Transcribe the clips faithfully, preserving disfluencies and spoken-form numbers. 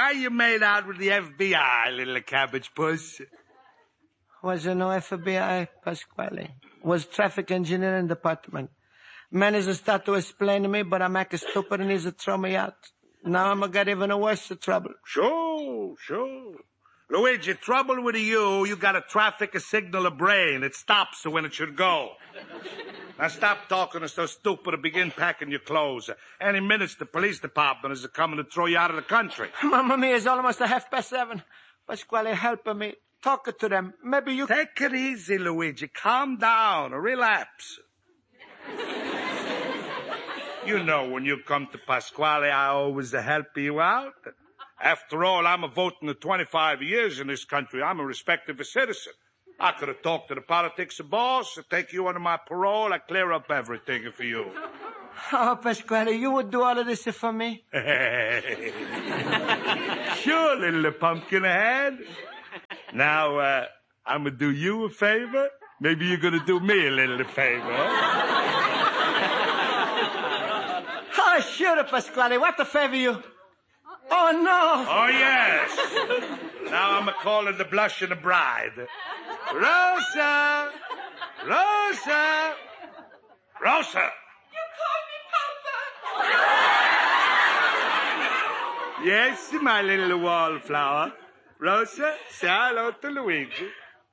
why you made out with the F B I, little cabbage puss? Was there no F B I, Pasquale? Was traffic engineering department. Man is a start to explain to me, but I'm acting stupid and he's a throw me out. Now I'm gonna get even worse trouble. Sure, sure. Luigi, trouble with you, you got a traffic signal a brain. It stops when it should go. Now stop talking so stupid and begin packing your clothes. Any minutes the police department is coming to throw you out of the country. Mamma mia, it's almost a half past seven. Pasquale, help me. Talk to them. Maybe you... Take it easy, Luigi. Calm down. Relax. You know, when you come to Pasquale, I always help you out. After all, I'm a voting of twenty-five years in this country. I'm a respected citizen. I could have talked to the politics boss, take you under my parole, I clear up everything for you. Oh, Pasquale, you would do all of this for me? Sure, little pumpkin head. Now, uh, I'm gonna do you a favor. Maybe you're gonna do me a little favor. Oh, sure, Pasquale. What a favor you... Oh, no. Oh, yes. Now I'm calling the blush and the bride. Rosa! Rosa! Rosa! You called me Papa. Yes, my little wallflower. Rosa, say hello to Luigi.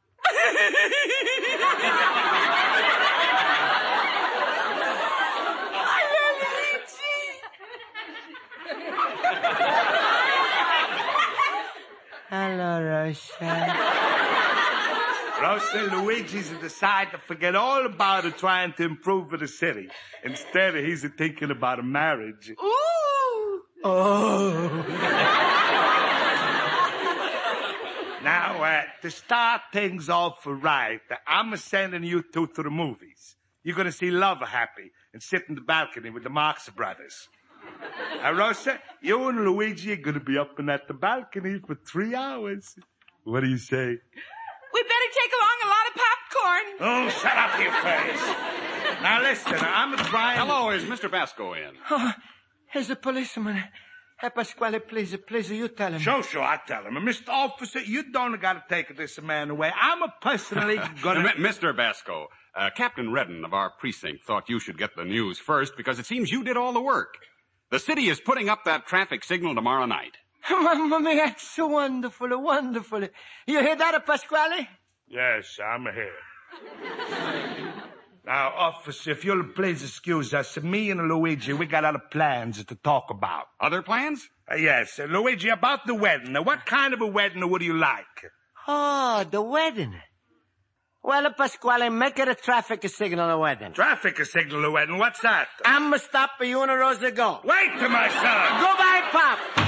Hello, Rosa. Rosa, Luigi's decided to forget all about it trying to improve the city. Instead, he's thinking about a marriage. Ooh. Oh. Now, uh, to start things off right, I'm sending you two to the movies. You're going to see Love Happy and sit in the balcony with the Marx Brothers. Uh, Rosa, you and Luigi are going to be up in at the balcony for three hours. What do you say? We better take along a lot of popcorn. Oh, shut up your face. Now, listen, I'm trying... Hello, is Mister Basco in? Oh, here's the policeman. Hey, Pasquale, please, please, you tell him. Sure, sure, I tell him. Mister Officer, you don't got to take this man away. I'm a personally gonna... Mister Basco, uh, Captain Redden of our precinct thought you should get the news first because it seems you did all the work. The city is putting up that traffic signal tomorrow night. Mamma mia, that's so wonderful, wonderful. You hear that, Pasquale? Yes, I'm here. Now, officer, if you'll please excuse us, me and Luigi, we got other plans to talk about. Other plans? Uh, yes, uh, Luigi, about the wedding. Now, what kind of a wedding would you like? Oh, the wedding. Well, Pasquale, make it a traffic signal a wedding. Traffic signal a wedding? What's that? I'm gonna stop for you and Rosa go. Wait to my son. Goodbye, Pop.